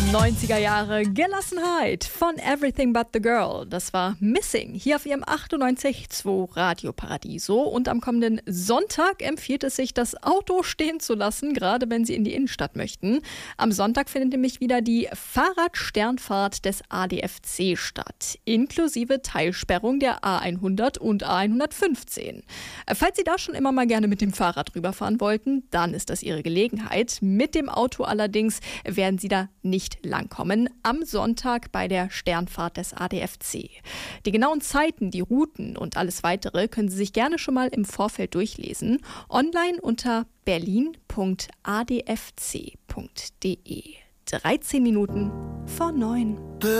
90er Jahre Gelassenheit von Everything But the Girl. Das war Missing hier auf ihrem 98.2 Radio Paradiso. Und am kommenden Sonntag empfiehlt es sich, das Auto stehen zu lassen, gerade wenn Sie in die Innenstadt möchten. Am Sonntag findet nämlich wieder die Fahrradsternfahrt des ADFC statt, inklusive Teilsperrung der A100 und A115. Falls Sie da schon immer mal gerne mit dem Fahrrad rüberfahren wollten, dann ist das Ihre Gelegenheit. Mit dem Auto allerdings werden Sie da nicht langkommen am Sonntag bei der Sternfahrt des ADFC. Die genauen Zeiten, die Routen und alles weitere können Sie sich gerne schon mal im Vorfeld durchlesen. Online unter berlin.adfc.de. 13 Minuten vor 9.